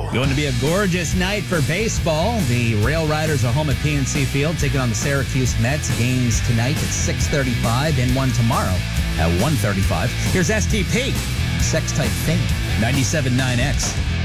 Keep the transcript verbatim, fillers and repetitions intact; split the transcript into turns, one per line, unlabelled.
Going to be a gorgeous night for baseball. The Rail Riders are home at P N C Field, taking on the Syracuse Mets. Games tonight at six thirty-five and one tomorrow at one thirty-five. Here's S T P, Sex Type Thing, ninety-seven point nine X.